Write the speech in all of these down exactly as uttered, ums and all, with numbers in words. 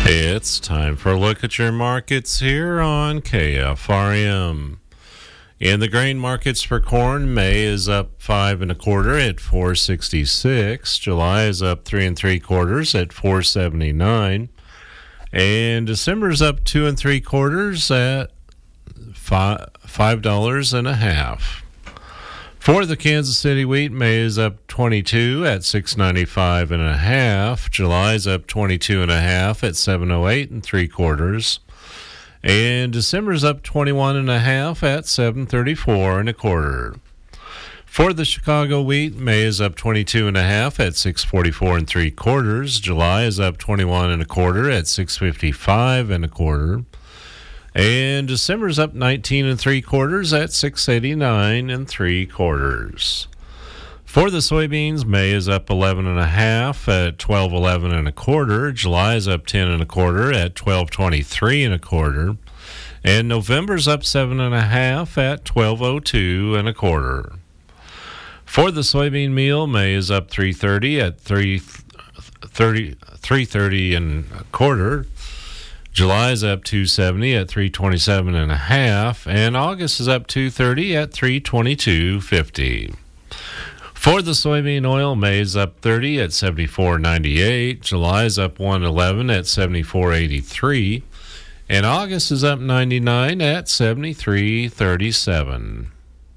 It's time for a look at your markets here on K F R M. In the grain markets for corn, May is up five and a quarter at four sixty-six. July is up three and three quarters at four seventy-nine, and December's up two and three quarters at five five dollars and a half. For the Kansas City wheat, May is up twenty-two at six ninety-five and a half. July's up twenty-two and a half at seven oh eight and three quarters. And December's up twenty-one and a half at seven thirty-four and a quarter. For the Chicago wheat, May is up twenty-two and a half at six forty-four and three quarters. July is up twenty-one and a quarter at six fifty-five and a quarter. And December's up nineteen and three quarters at six eighty-nine and three quarters. For the soybeans, May is up eleven and a half at twelve eleven and a quarter. July is up ten and a quarter at twelve twenty-three and a quarter. And November's up seven and a half at twelve oh two and a quarter. For the soybean meal, May is up three thirty at three thirty three thirty and a quarter. July is up two seventy at three twenty-seven and a half, and August is up two thirty at three twenty-two fifty. For the soybean oil, May is up thirty at seventy-four ninety-eight. July is up one eleven at seventy-four eighty-three, and August is up ninety-nine at seventy-three thirty-seven.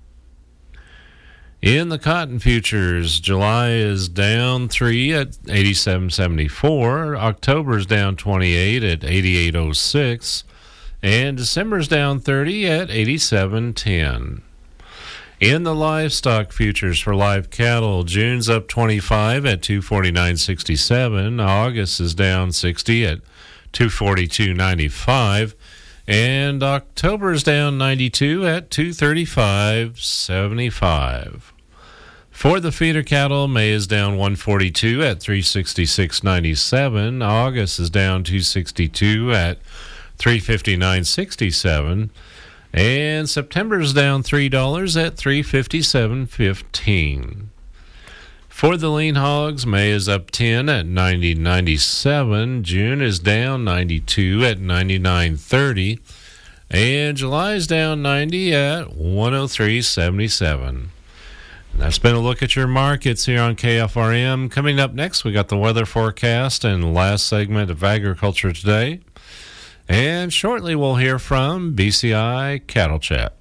In the cotton futures, July is down three at eighty-seven seventy-four. October is down twenty-eight at eighty-eight oh six. And December is down thirty at eighty-seven ten. In the livestock futures for live cattle, June's up twenty-five at two forty-nine sixty-seven. August is down sixty at two forty-two ninety-five. And October is down ninety-two at two thirty-five seventy-five. For the feeder cattle, May is down one forty-two at three sixty-six ninety-seven. August is down two sixty-two at three fifty-nine sixty-seven. And September is down three dollars at three fifty-seven fifteen. For the lean hogs, May is up ten at ninety ninety-seven. June is down ninety-two at ninety-nine thirty. And July is down ninety at one oh three seventy-seven. That's been a look at your markets here on K F R M. Coming up next, we got the weather forecast and last segment of Agriculture Today. And shortly, we'll hear from B C I Cattle Chat.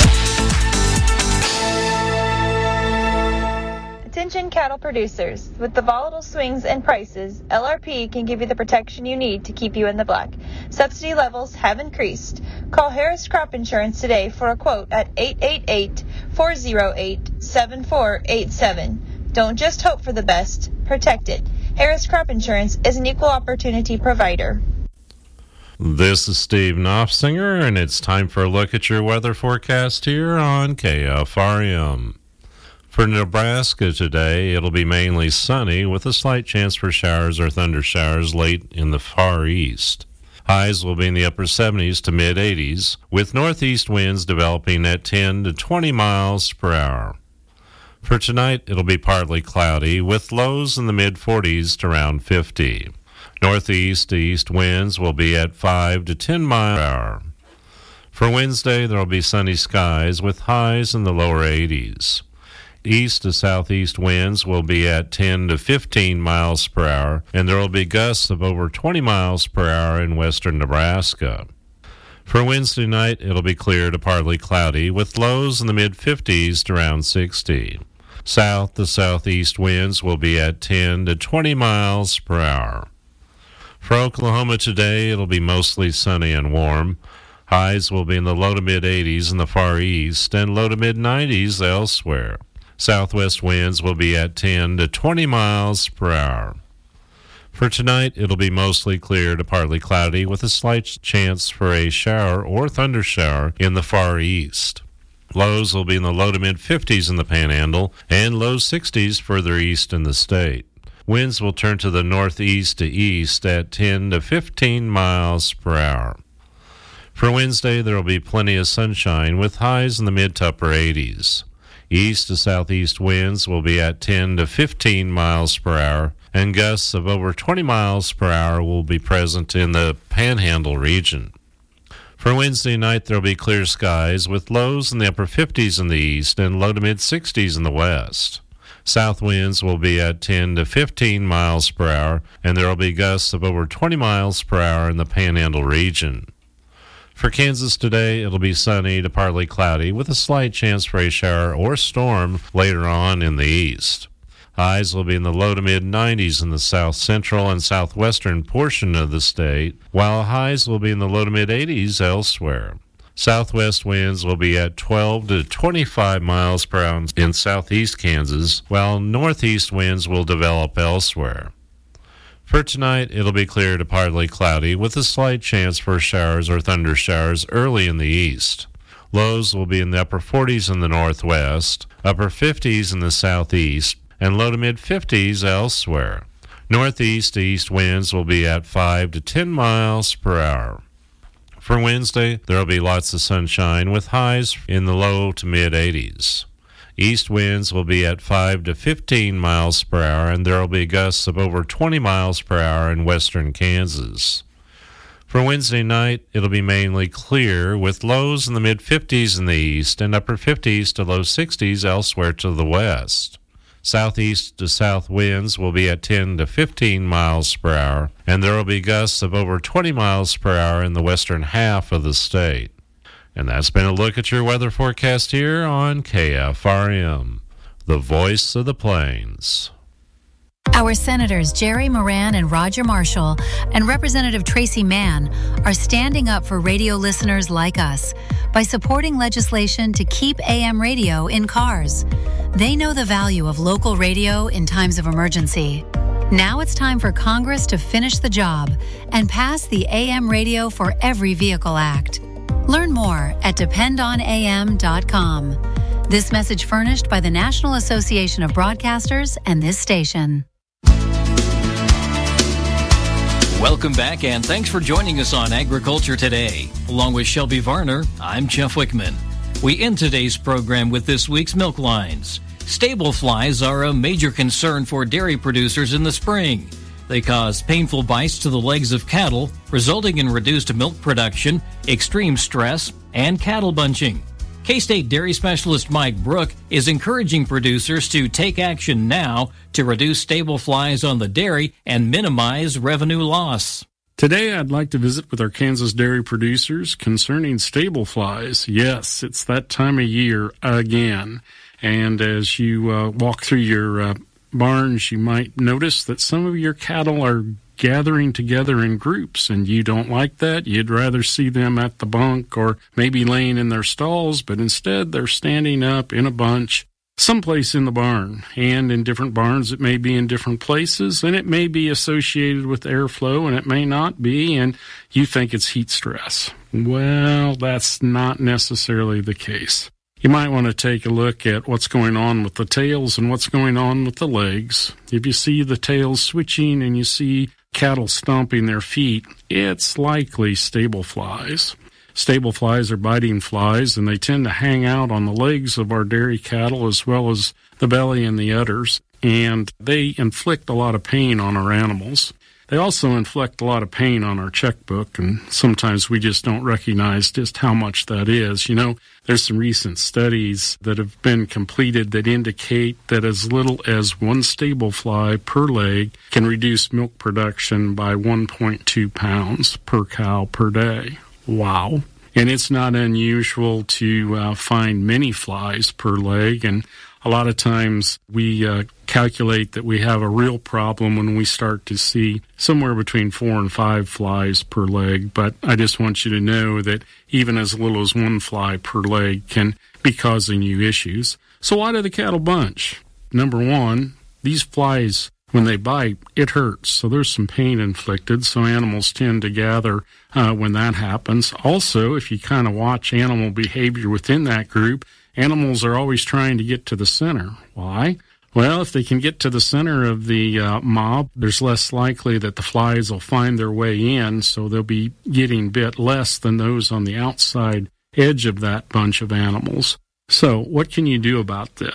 Attention cattle producers. With the volatile swings in prices, L R P can give you the protection you need to keep you in the black. Subsidy levels have increased. Call Harris Crop Insurance today for a quote at eight eight eight, four oh eight, seven four eight seven. Don't just hope for the best, protect it. Harris Crop Insurance is an equal opportunity provider. This is Steve Knopfsinger, and it's time for a look at your weather forecast here on K F R M. For Nebraska today, it'll be mainly sunny with a slight chance for showers or thunder showers late in the far east. Highs will be in the upper seventies to mid eighties, with northeast winds developing at ten to twenty miles per hour. For tonight, it'll be partly cloudy, with lows in the mid forties to around fifty. Northeast to east winds will be at five to ten miles per hour. For Wednesday, there will be sunny skies with highs in the lower eighties. East to southeast winds will be at ten to fifteen miles per hour, and there will be gusts of over twenty miles per hour in western Nebraska. For Wednesday night, it'll be clear to partly cloudy, with lows in the mid fifties to around sixty. South to southeast winds will be at ten to twenty miles per hour. For Oklahoma today, it'll be mostly sunny and warm. Highs will be in the low to mid eighties in the far east and low to mid nineties elsewhere. Southwest winds will be at ten to twenty miles per hour. For tonight, it'll be mostly clear to partly cloudy with a slight chance for a shower or thunder shower in the far east. Lows will be in the low to mid fifties in the Panhandle and low sixties further east in the state. Winds will turn to the northeast to east at ten to fifteen miles per hour. For Wednesday, there will be plenty of sunshine with highs in the mid to upper eighties. East to southeast winds will be at ten to fifteen miles per hour, and gusts of over twenty miles per hour will be present in the Panhandle region. For Wednesday night, there will be clear skies with lows in the upper fifties in the east and low to mid sixties in the west. South winds will be at ten to fifteen miles per hour, and there will be gusts of over twenty miles per hour in the Panhandle region. For Kansas today, it'll be sunny to partly cloudy with a slight chance for a shower or storm later on in the east. Highs will be in the low to mid nineties in the south central and southwestern portion of the state, while highs will be in the low to mid eighties elsewhere. Southwest winds will be at twelve to twenty-five miles per hour in southeast Kansas, while northeast winds will develop elsewhere. For tonight, it'll be clear to partly cloudy with a slight chance for showers or thunder showers early in the east. Lows will be in the upper forties in the northwest, upper fifties in the southeast, and low to mid fifties elsewhere. Northeast to east winds will be at five to ten miles per hour. For Wednesday, there will be lots of sunshine with highs in the low to mid eighties. East winds will be at five to fifteen miles per hour, and there will be gusts of over twenty miles per hour in western Kansas. For Wednesday night, it'll be mainly clear with lows in the mid fifties in the east and upper fifties to low sixties elsewhere to the west. Southeast to south winds will be at ten to fifteen miles per hour, and there will be gusts of over twenty miles per hour in the western half of the state. And that's been a look at your weather forecast here on K F R M, the voice of the plains. Our Senators Jerry Moran and Roger Marshall and Representative Tracy Mann are standing up for radio listeners like us by supporting legislation to keep A M radio in cars. They know the value of local radio in times of emergency. Now it's time for Congress to finish the job and pass the A M Radio for Every Vehicle Act. Learn more at depend on A M dot com. This message furnished by the National Association of Broadcasters and this station. Welcome back, and thanks for joining us on Agriculture Today. Along with Shelby Varner, I'm Jeff Wickman. We end today's program with this week's milk lines. Stable flies are a major concern for dairy producers in the spring. They cause painful bites to the legs of cattle, resulting in reduced milk production, extreme stress, and cattle bunching. K-State dairy specialist Mike Brook is encouraging producers to take action now to reduce stable flies on the dairy and minimize revenue loss. Today, I'd like to visit with our Kansas dairy producers concerning stable flies. Yes, it's that time of year again. And as you uh, walk through your uh, barns, you might notice that some of your cattle are gathering together in groups, and you don't like that. You'd rather see them at the bunk or maybe laying in their stalls, but instead they're standing up in a bunch someplace in the barn. And in different barns, it may be in different places, and it may be associated with airflow, and it may not be, and you think it's heat stress. Well, that's not necessarily the case. You might want to take a look at what's going on with the tails and what's going on with the legs. If you see the tails switching and you see cattle stomping their feet, it's likely stable flies. Stable flies are biting flies, and they tend to hang out on the legs of our dairy cattle as well as the belly and the udders, and they inflict a lot of pain on our animals. They also inflict a lot of pain on our checkbook, and sometimes we just don't recognize just how much that is. You know, there's some recent studies that have been completed that indicate that as little as one stable fly per leg can reduce milk production by one point two pounds per cow per day. Wow. And it's not unusual to uh, find many flies per leg, and a lot of times we uh, calculate that we have a real problem when we start to see somewhere between four and five flies per leg. But I just want you to know that even as little as one fly per leg can be causing you issues. So why do the cattle bunch? Number one, these flies, when they bite, it hurts. So there's some pain inflicted. So animals tend to gather uh, when that happens. Also, if you kind of watch animal behavior within that group, animals are always trying to get to the center. Why? Well, if they can get to the center of the uh, mob, there's less likely that the flies will find their way in, so they'll be getting bit less than those on the outside edge of that bunch of animals. So what can you do about this?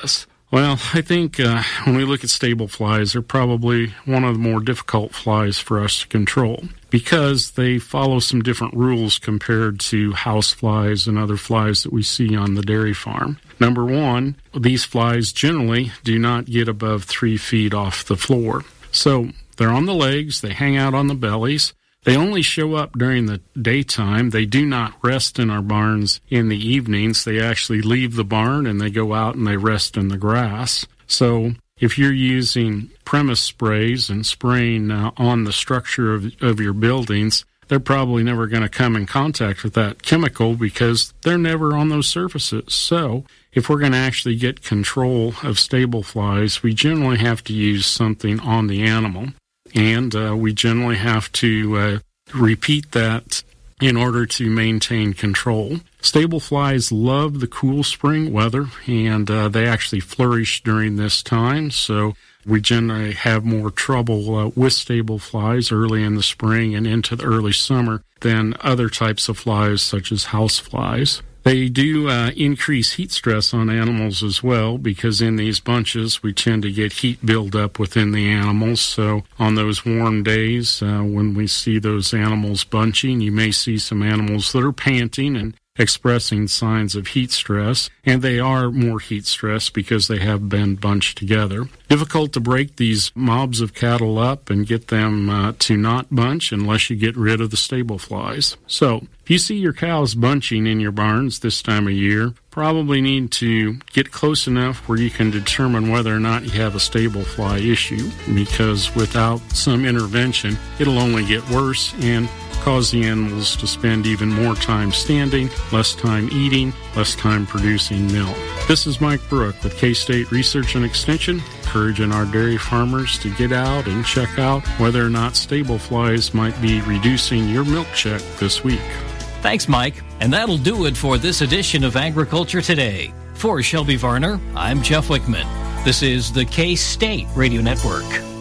Well, I think uh, when we look at stable flies, they're probably one of the more difficult flies for us to control because they follow some different rules compared to house flies and other flies that we see on the dairy farm. Number one, these flies generally do not get above three feet off the floor. So they're on the legs, they hang out on the bellies. They only show up during the daytime. They do not rest in our barns in the evenings. They actually leave the barn and they go out and they rest in the grass. So if you're using premise sprays and spraying uh, on the structure of, of your buildings, they're probably never going to come in contact with that chemical because they're never on those surfaces. So if we're going to actually get control of stable flies, we generally have to use something on the animal. And uh, we generally have to uh, repeat that in order to maintain control. Stable flies love the cool spring weather, and uh, they actually flourish during this time. So we generally have more trouble uh, with stable flies early in the spring and into the early summer than other types of flies, such as house flies. They do uh, increase heat stress on animals as well because in these bunches we tend to get heat buildup within the animals. So on those warm days uh, when we see those animals bunching, you may see some animals that are panting and expressing signs of heat stress, and they are more heat stressed because they have been bunched together. Difficult to break these mobs of cattle up and get them uh, to not bunch unless you get rid of the stable flies. So if you see your cows bunching in your barns this time of year, probably need to get close enough where you can determine whether or not you have a stable fly issue, because without some intervention, it'll only get worse and cause the animals to spend even more time standing, less time eating, less time producing milk. This is Mike Brook with K-State Research and Extension, encouraging our dairy farmers to get out and check out whether or not stable flies might be reducing your milk check this week. Thanks, Mike. And that'll do it for this edition of Agriculture Today. For Shelby Varner, I'm Jeff Wickman. This is the K-State Radio Network.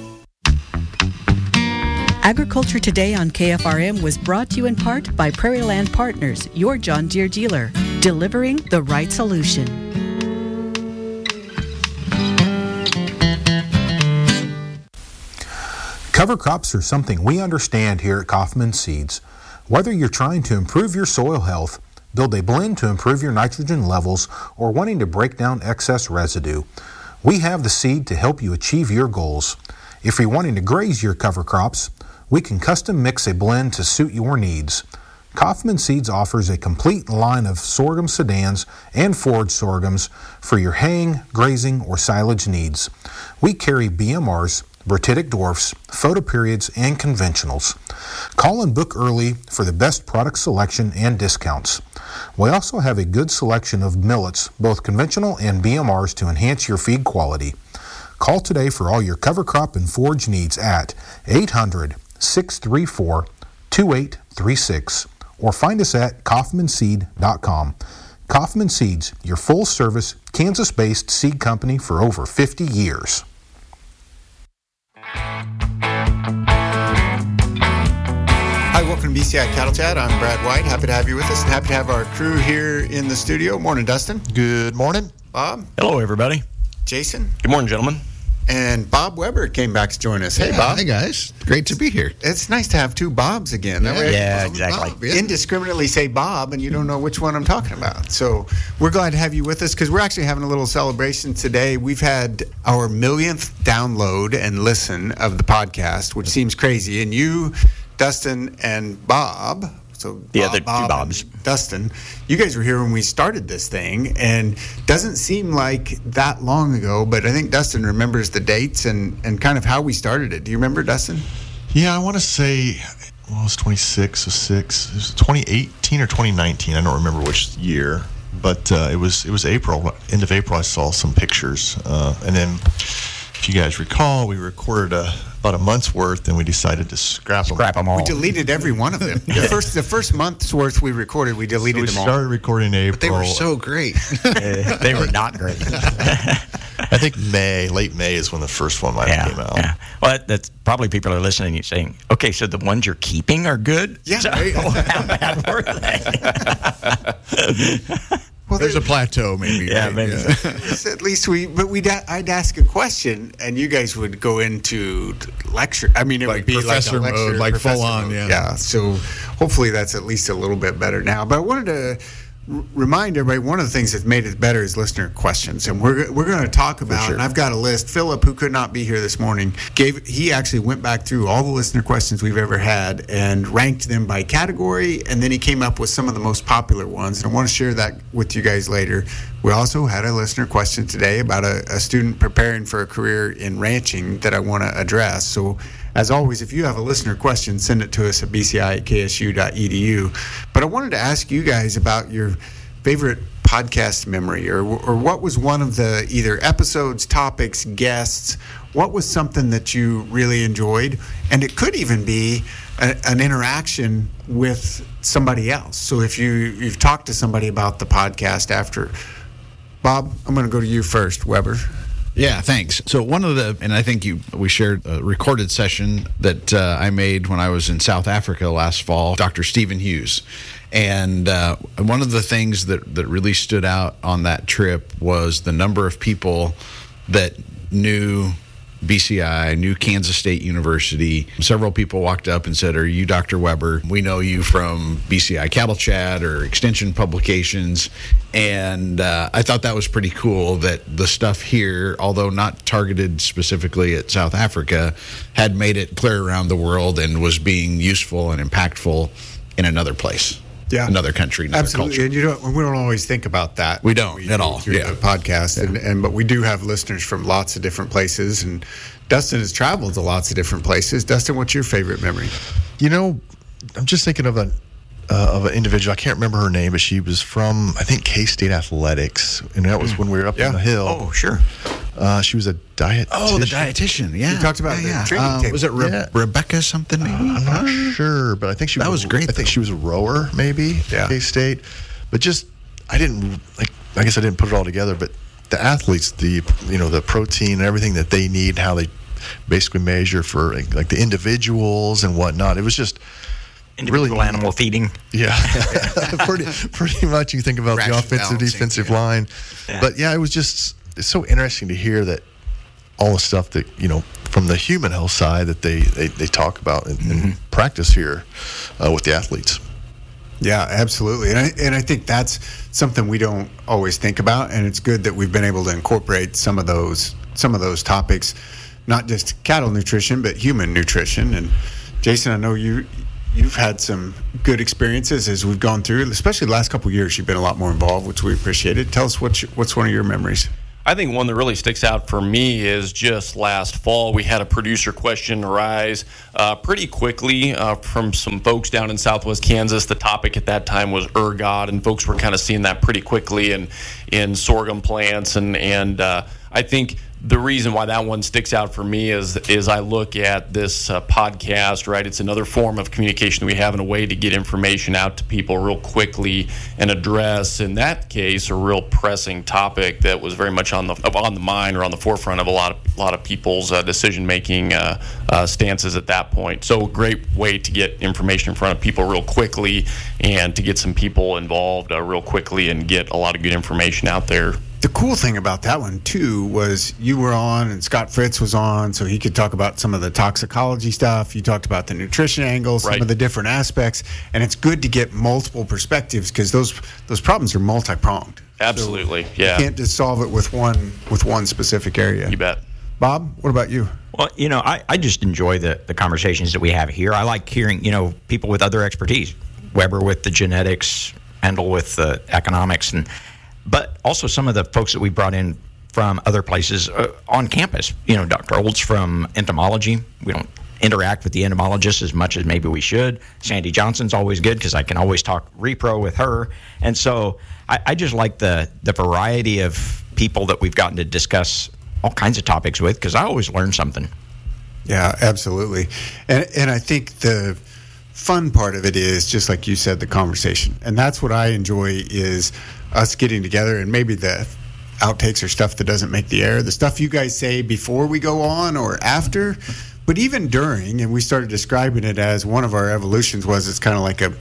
Agriculture Today on K F R M was brought to you in part by Prairie Land Partners, your John Deere dealer, delivering the right solution. Cover crops are something we understand here at Kaufman Seeds. Whether you're trying to improve your soil health, build a blend to improve your nitrogen levels, or wanting to break down excess residue, we have the seed to help you achieve your goals. If you're wanting to graze your cover crops, we can custom mix a blend to suit your needs. Kaufman Seeds offers a complete line of sorghum sedans and forage sorghums for your haying, grazing, or silage needs. We carry B M Rs, Bratitic dwarfs, photoperiods, and conventionals. Call and book early for the best product selection and discounts. We also have a good selection of millets, both conventional and B M Rs, to enhance your feed quality. Call today for all your cover crop and forage needs at eight hundred, six three four, two eight three six or find us at kaufman seed dot com. Kaufman Seeds, your full-service, Kansas-based seed company for over fifty years. Hi, welcome to B C I Cattle Chat. I'm Brad White. Happy to have you with us and happy to have our crew here in the studio. Morning, Dustin. Good morning. Bob. Hello, everybody. Jason. Good morning, gentlemen. And Bob Weber came back to join us. Hey, yeah, Bob. Hey, guys. Great to be here. It's nice to have two Bobs again. Yeah, That way yeah I exactly. Bob, yeah. Indiscriminately say Bob, and you don't know which one I'm talking about. So we're glad to have you with us because we're actually having a little celebration today. We've had our millionth download and listen of the podcast, which seems crazy. And you, Dustin, and Bob... So the Bob, other two Bob Bobs. Dustin, you guys were here when we started this thing, and doesn't seem like that long ago, but I think Dustin remembers the dates and, and kind of how we started it. Do you remember, Dustin? Yeah, I want to say, well, it was twenty-six or six. It was twenty eighteen or twenty nineteen. I don't remember which year, but uh, it was it was April, end of April. I saw some pictures, uh, and then if you guys recall, we recorded a. about a month's worth, and we decided to scrap them. Scrap them all. We deleted every one of them. The first the first month's worth we recorded, we deleted so we them all. We started recording in April. But they were so great. uh, they were not great. I think May, late May is when the first one might yeah, have came out. Yeah. Well, that, that's probably people are listening and saying, okay, so the ones you're keeping are good? Yeah. So, how bad were they? Well, Well, there's a plateau, maybe. Yeah, right? maybe. Yeah. At least we, but we'd I'd ask a question, and you guys would go into lecture. I mean, it Like would be professor like a lecture, mode, like professor full on, mode. yeah. Yeah. So hopefully that's at least a little bit better now. But I wanted to r- remind everybody one of the things that's made it better is listener questions, and we're we're going to talk about. sure. And I've got a list. Philip, who could not be here this morning, gave he actually went back through all the listener questions we've ever had and ranked them by category, and then he came up with some of the most popular ones. And I want to share that with you guys later. We also had a listener question today about a, a student preparing for a career in ranching that I want to address. So, as always, if you have a listener question, send it to us at b c i at k s u dot e d u. But I wanted to ask you guys about your favorite podcast memory, or or what was one of the either episodes, topics, guests. What was something that you really enjoyed? And it could even be a, an interaction with somebody else. So if you you've talked to somebody about the podcast after. Bob, I'm going to go to you first, Weber. Yeah, thanks. So one of the, and I think you, we shared a recorded session that uh, I made when I was in South Africa last fall, Doctor Stephen Hughes. And uh, one of the things that, that really stood out on that trip was the number of people that knew B C I, knew Kansas State University. Several people walked up and said, "Are you Doctor Weber? We know you from B C I Cattle Chat or Extension Publications." And uh, I thought that was pretty cool that the stuff here, although not targeted specifically at South Africa, had made it clear around the world and was being useful and impactful in another place. Yeah, another country, another Absolutely. culture. And you don't, we don't always think about that. We don't we at go all. Through Yeah. the podcast, Yeah. and, and but we do have listeners from lots of different places. And Dustin has traveled to lots of different places. Dustin, what's your favorite memory? You know, I'm just thinking of a uh, of an individual. I can't remember her name, but she was from I think K-State Athletics, and that was when we were up Yeah. on the hill. Oh, sure. Uh, she was a dietitian. Oh, the dietitian. Yeah, You talked about yeah, the yeah. training Uh, table. Was it Re- Yeah. Rebecca something? Maybe. I'm not sure, but I think she That was. was a- great, I think though. she was a rower, maybe. Yeah. K-State, but just I didn't like. I guess I didn't put it all together. But the athletes, the you know the protein and everything that they need, how they basically measure for like, like the individuals and whatnot. It was just Individual really animal feeding. Yeah, pretty pretty much. You think about Ration the offensive, balancing, defensive yeah. line, Yeah. but yeah, it was just it's so interesting to hear that all the stuff that you know from the human health side that they they, they talk about and, Mm-hmm. and practice here uh, with the athletes. Yeah, absolutely. And I, and I think that's something we don't always think about, and it's good that we've been able to incorporate some of those some of those topics, not just cattle nutrition, but human nutrition. And Jason, I know you you've had some good experiences as we've gone through, especially the last couple of years. You've been a lot more involved, which we appreciated. Tell us what's your, what's one of your memories. I think one that really sticks out for me is just last fall. We had a producer question arise uh, pretty quickly uh, from some folks down in Southwest Kansas. The topic at that time was ergot, and folks were kind of seeing that pretty quickly in in sorghum plants. And and uh, I think the reason why that one sticks out for me is is I look at this uh, podcast, right? It's another form of communication that we have in a way to get information out to people real quickly and address, in that case, a real pressing topic that was very much on the on the mind or on the forefront of a lot of a lot of people's uh, decision-making uh, uh, stances at that point. So a great way to get information in front of people real quickly and to get some people involved uh, real quickly and get a lot of good information out there. The cool thing about that one, too, was you were on and Scott Fritz was on, so he could talk about some of the toxicology stuff. You talked about the nutrition angles, some Right. of the different aspects, and it's good to get multiple perspectives because those those problems are multi-pronged. Absolutely, So yeah. You can't just solve it with one with one specific area. You bet. Bob, what about you? Well, you know, I, I just enjoy the, the conversations that we have here. I like hearing, you know, people with other expertise. Weber with the genetics, Endel with the economics, and but also some of the folks that we brought in from other places uh, on campus. You know, Doctor Olds from entomology. We don't interact with the entomologists as much as maybe we should. Sandy Johnson's always good because I can always talk repro with her. And so I, I just like the, the variety of people that we've gotten to discuss all kinds of topics with because I always learn something. Yeah, absolutely. And and I think the fun part of it is, just like you said, the conversation. And that's what I enjoy is us getting together, and maybe the outtakes are stuff that doesn't make the air, the stuff you guys say before we go on or after, but even during. And we started describing it as one of our evolutions was it's kind of like a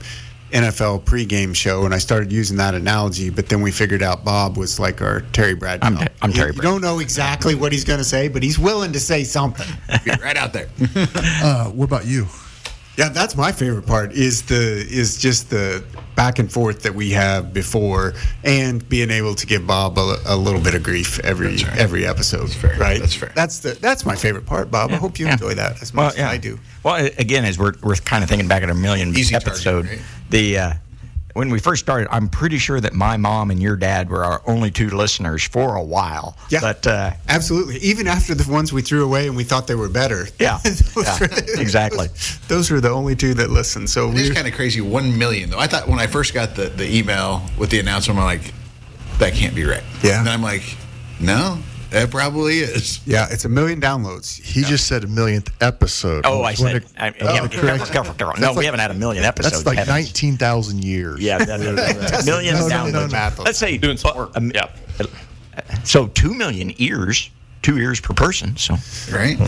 N F L pregame show, and I started using that analogy, but then we figured out Bob was like our Terry Bradshaw. I'm, I'm Terry You don't know exactly what he's going to say, but he's willing to say something. Right out there. Uh, what about you? Yeah, that's my favorite part is the is just the back and forth that we have before, and being able to give Bob a, a little bit of grief every right. every episode. That's fair. Right? That's fair. That's the that's my favorite part, Bob. Yeah. I hope you Yeah. enjoy that as Well, much yeah. as I do. Well, again, as we're we're kind of thinking back at a million Easy episode, target, right? the uh, when we first started, I'm pretty sure that my mom and your dad were our only two listeners for a while. Yeah, but uh, absolutely. Even after the ones we threw away and we thought they were better. Yeah, those yeah, were, exactly. Those, those are the only two that listen. So It is we kind of crazy. One million though. I thought when I first got the, the email with the announcement, I'm like, that can't be right. Yeah. And then I'm like, no, that probably is. yeah, it's a million downloads. He just said a millionth episode. oh, I just wanna- said, I, Oh, yeah, correct. careful, careful, careful. No, That's we like- haven't had a million episodes. That's like have we? nineteen thousand years. Yeah, that, that, that, million No, no, downloads. no, no. Math. Let's say Doing some work. um, Yeah. So two million ears, two ears per person. So Right?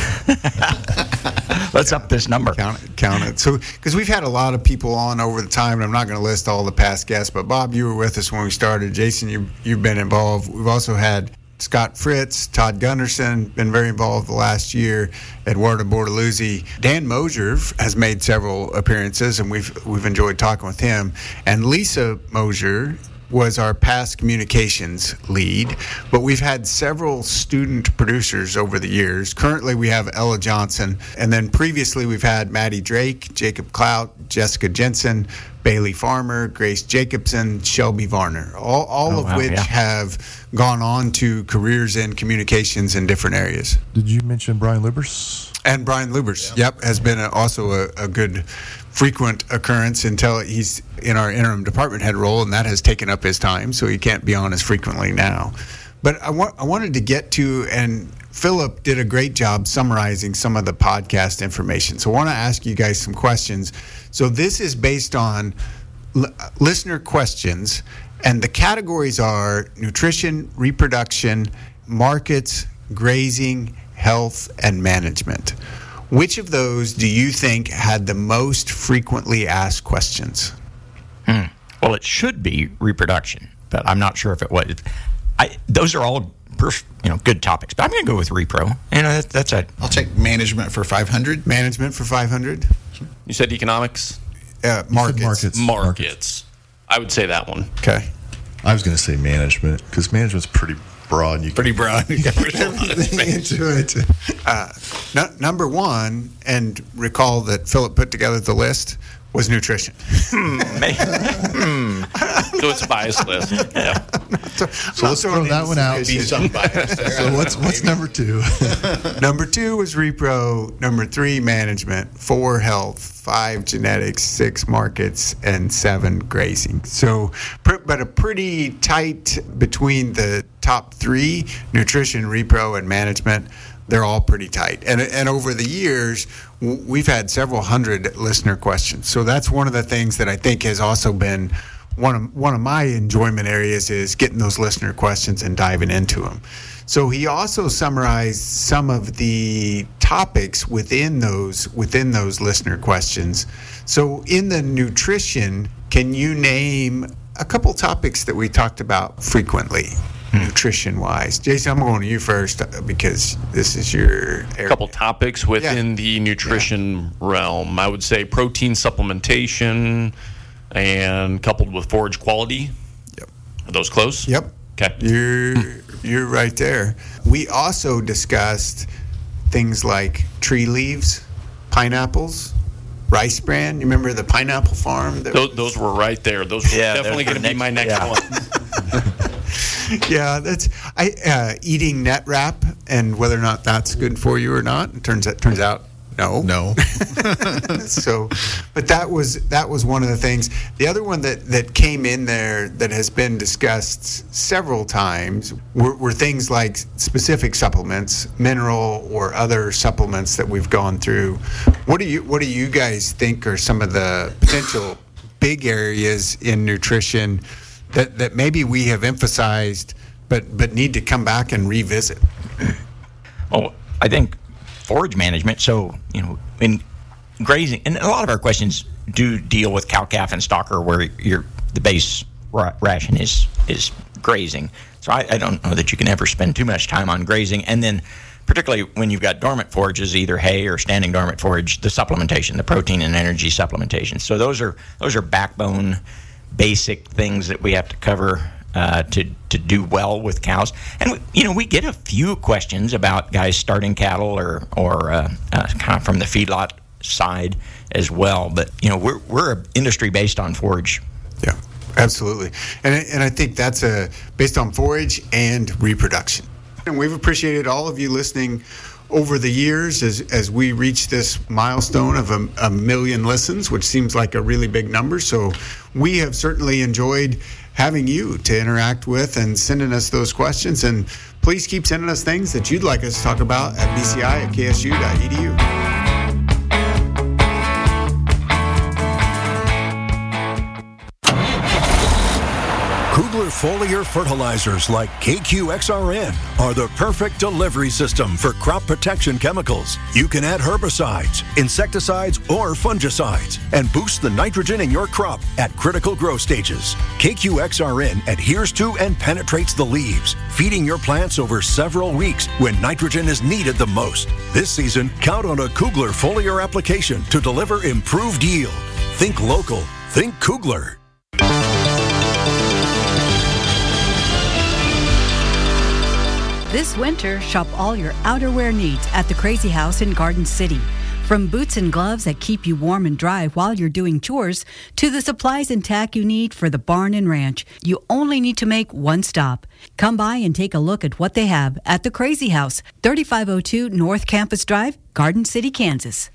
let's up this number. Count it, count it. So, because we've had a lot of people on over the time, and I'm not going to list all the past guests, but Bob, you were with us when we started. Jason, you, you've been involved. We've also had Scott Fritz, Todd Gunderson, been very involved the last year. Eduardo Bortoluzzi, Dan Mosier has made several appearances, and we've we've enjoyed talking with him. And Lisa Mosier was our past communications lead, but we've had several student producers over the years. Currently, we have Ella Johnson, and then previously we've had Maddie Drake, Jacob Clout, Jessica Jensen, Bailey Farmer, Grace Jacobson, Shelby Varner, all, all Oh, of wow, which yeah. have gone on to careers in communications in different areas. Did you mention Brian Lubers? And Brian Lubers, yep, has been a, also a, a good frequent occurrence until he's in our interim department head role, and that has taken up his time, so he can't be on as frequently now. But I, wa- I wanted to get to, and Philip did a great job summarizing some of the podcast information. So I want to ask you guys some questions. So this is based on l- listener questions, and the categories are nutrition, reproduction, markets, grazing, health, and management. Which of those do you think had the most frequently asked questions? Hmm. Well, it should be reproduction, but I'm not sure if it was. I, those are all perf- you know good topics, but I'm going to go with repro. You know, that, that's a. I'll take management for five hundred. Management for five hundred. You said economics? Uh, markets. markets. Markets. I would say that one. Okay. I was going to say management because management's pretty broad. You Pretty broad. Everything into it. Uh, no, number one, and recall that Philip put together the list, was nutrition. So it's a biased list. Yeah. so So let's throw that one out. Be some bias there. So what's what's number two? Number two was repro. Number three, management. Four, health. Five, genetics. Six, markets. And seven, grazing. So, pr- but a pretty tight between the top three, nutrition, repro, and management. They're all pretty tight. And, and over the years, w- we've had several hundred listener questions. So that's one of the things that I think has also been one of, one of my enjoyment areas is getting those listener questions and diving into them. So he also summarized some of the topics within those within those listener questions. So in the nutrition, can you name a couple topics that we talked about frequently, nutrition-wise? Jason, I'm going to you first uh, because this is your area. A couple topics within Yeah. the nutrition realm. I would say protein supplementation and coupled with forage quality. Yep. Are those close? Yep. Okay. You're you're right there. We also discussed things like tree leaves, pineapples, rice bran. You remember the pineapple farm? That Those, those were right there. Those were Yeah, definitely those going were to be my next- next yeah. one. yeah, that's I uh, eating net wrap and whether or not that's good for you or not. It turns out turns out no. No. So, but that was that was one of the things. The other one that, that came in there that has been discussed several times were, were things like specific supplements, mineral or other supplements that we've gone through. What do you what do you guys think are some of the potential big areas in nutrition that, that maybe we have emphasized but but need to come back and revisit? Oh, I think forage management. So, you know, in grazing, and a lot of our questions do deal with cow, calf, and stocker, where your the base ra- ration is is grazing. So I, I don't know that you can ever spend too much time on grazing, and then particularly when you've got dormant forages, either hay or standing dormant forage, the supplementation, the protein and energy supplementation. So those are those are backbone, basic things that we have to cover uh, to to do well with cows. And we, you know, we get a few questions about guys starting cattle or or uh, uh, kind of from the feedlot side as well. But you know, we're we're an industry based on forage. Yeah. Absolutely. And I, and I think that's a, based on forage and reproduction. And we've appreciated all of you listening over the years as, as we reach this milestone of a, a million listens, which seems like a really big number. So we have certainly enjoyed having you to interact with and sending us those questions. And please keep sending us things that you'd like us to talk about at b c i at k s u dot e d u. Kugler foliar fertilizers like K Q X R N are the perfect delivery system for crop protection chemicals. You can add herbicides, insecticides, or fungicides and boost the nitrogen in your crop at critical growth stages. K Q X R N adheres to and penetrates the leaves, feeding your plants over several weeks when nitrogen is needed the most. This season, count on a Kugler foliar application to deliver improved yield. Think local. Think Kugler. This winter, shop all your outerwear needs at the Crazy House in Garden City. From boots and gloves that keep you warm and dry while you're doing chores, to the supplies and tack you need for the barn and ranch, you only need to make one stop. Come by and take a look at what they have at the Crazy House, thirty-five oh two North Campus Drive, Garden City, Kansas.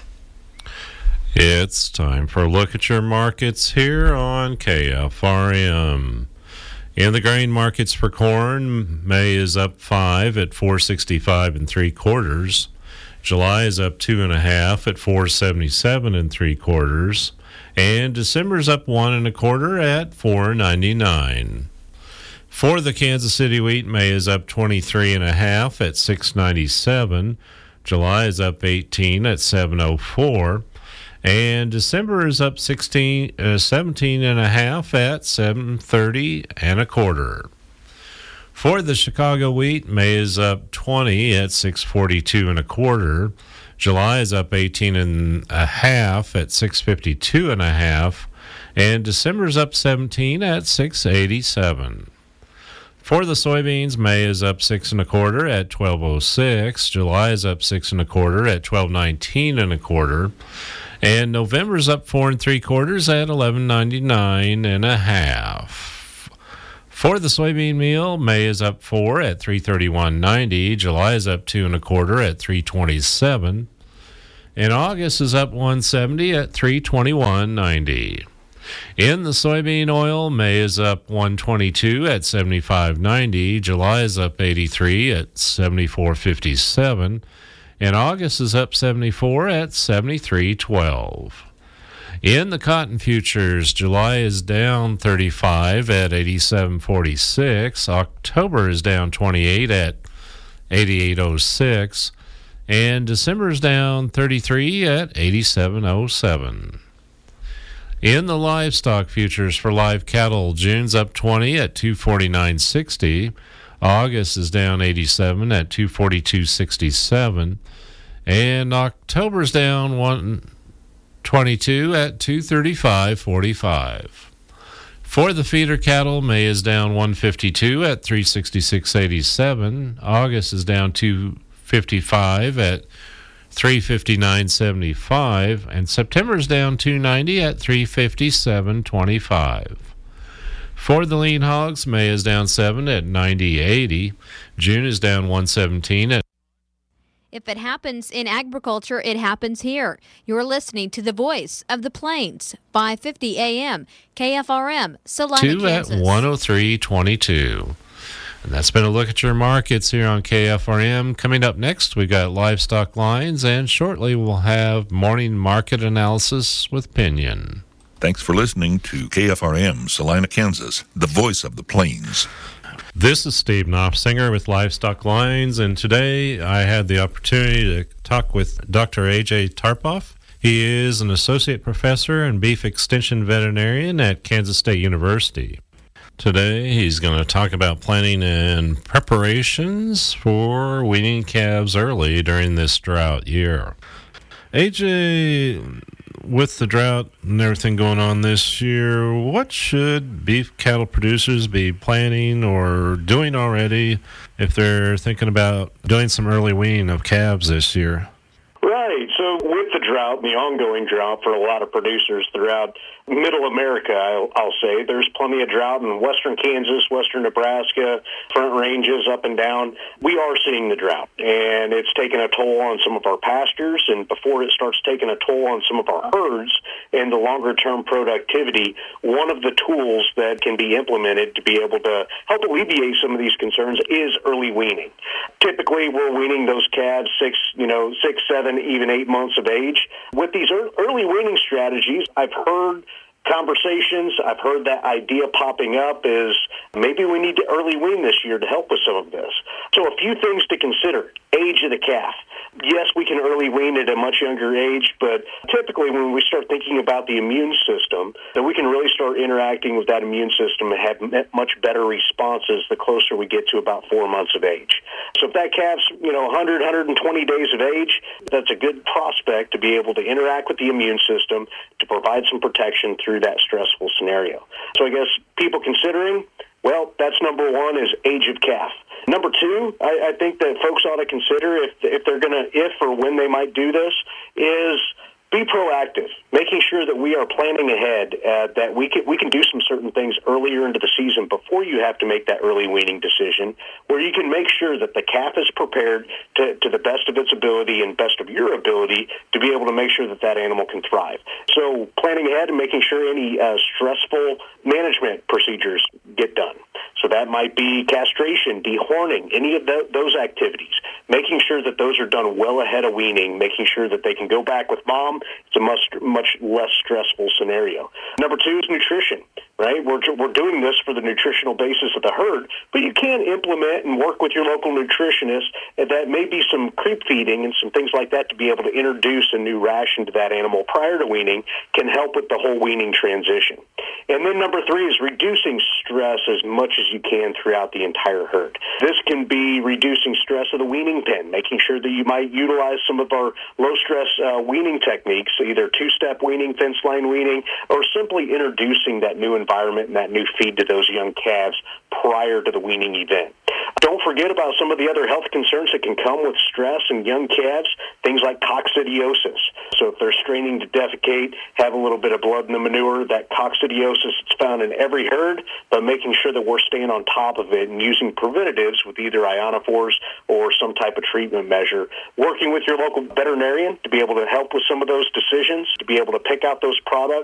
It's time for a look at your markets here on K F R M. In the grain markets for corn, May is up five at four sixty-five and three quarters. July is up two and a half at four seventy-seven and three quarters, and December's up one and a quarter at four ninety-nine. For the Kansas City wheat, May is up twenty-three and a half at six ninety-seven. July is up eighteen at seven oh four. And December is up sixteen, uh, seventeen and a half at seven thirty and a quarter. For the Chicago wheat, May is up twenty at six forty-two and a quarter. July is up eighteen and a half at six fifty-two and a half. And December is up seventeen at six eighty-seven. For the soybeans, May is up six and a quarter at twelve oh six. July is up six and a quarter at twelve nineteen and a quarter. And November's up four and three quarters at eleven ninety-nine and a half. For the soybean meal, May is up four at three thirty-one ninety. July is up two and a quarter at three twenty-seven. And August is up one seventy at three twenty-one ninety. In the soybean oil, May is up one twenty-two at seventy-five ninety. July is up eighty-three at seventy-four fifty-seven. And August is up seventy-four at seventy-three twelve. In the cotton futures, July is down thirty-five at eighty-seven forty-six. October is down twenty-eight at eighty-eight oh six. And December is down thirty-three at eighty-seven oh seven. In the livestock futures for live cattle, June's up twenty at two forty-nine sixty. August is down eighty-seven at two forty-two sixty-seven, and October's down one twenty-two at two thirty-five forty-five. For the feeder cattle, May is down one fifty-two at three sixty-six eighty-seven. August is down two fifty-five at three fifty-nine seventy-five, and September is down two ninety at three fifty-seven twenty-five. For the lean hogs, May is down seven at ninety eighty. June is down one seventeen at. If it happens in agriculture, it happens here. You're listening to the voice of the plains, five fifty A M, K F R M, Salina, two Kansas. At one oh three twenty-two. And that's been a look at your markets here on K F R M. Coming up next, we got livestock lines, and shortly we'll have morning market analysis with Pinion. Thanks for listening to K F R M, Salina, Kansas, the voice of the plains. This is Steve Knopfsinger with Livestock Lines, and today I had the opportunity to talk with Doctor A J Tarpoff. He is an associate professor and beef extension veterinarian at Kansas State University. Today, he's going to talk about planning and preparations for weaning calves early during this drought year. A J, with the drought and everything going on this year, what should beef cattle producers be planning or doing already if they're thinking about doing some early weaning of calves this year? Right. So with the drought and the ongoing drought for a lot of producers throughout middle America, I'll, I'll say, there's plenty of drought in western Kansas, western Nebraska, front ranges up and down. We are seeing the drought, and it's taking a toll on some of our pastures. And before it starts taking a toll on some of our herds and the longer-term productivity, one of the tools that can be implemented to be able to help alleviate some of these concerns is early weaning. Typically, we're weaning those calves six, you know, six, seven, even eight months of age. With these early weaning strategies, I've heard conversations, I've heard that idea popping up is maybe we need to early wean this year to help with some of this. So a few things to consider. Age of the calf. Yes, we can early wean at a much younger age, but typically when we start thinking about the immune system, that we can really start interacting with that immune system and have much better responses the closer we get to about four months of age. So if that calf's, you know, one hundred, one hundred twenty days of age, that's a good prospect to be able to interact with the immune system to provide some protection through that stressful scenario. So I guess people considering, well, that's number one is age of calf. Number two, I, I think that folks ought to consider if if they're going to, if or when they might do this, is be proactive, making sure that we are planning ahead, uh, that we can we can do some certain things earlier into the season before you have to make that early weaning decision, where you can make sure that the calf is prepared to, to the best of its ability and best of your ability to be able to make sure that that animal can thrive. So planning ahead and making sure any uh, stressful management procedures get done. So that might be castration, dehorning, any of the, those activities, making sure that those are done well ahead of weaning, making sure that they can go back with mom. It's a much, much less stressful scenario. Number two is nutrition, right? We're, we're doing this for the nutritional basis of the herd, but you can implement and work with your local nutritionist, and that may be some creep feeding and some things like that to be able to introduce a new ration to that animal prior to weaning can help with the whole weaning transition. And then number three is reducing stress as much as you can throughout the entire herd. This can be reducing stress of the weaning pen, making sure that you might utilize some of our low-stress uh, weaning techniques, either two-step weaning, fence line weaning, or simply introducing that new environment and that new feed to those young calves prior to the weaning event. Don't forget about some of the other health concerns that can come with stress in young calves, things like coccidiosis. So if they're straining to defecate, have a little bit of blood in the manure, that coccidiosis is found in every herd, but making sure that we're staying on top of it and using preventatives with either ionophores or some type of treatment measure. Working with your local veterinarian to be able to help with some of those decisions, to be able to pick out those products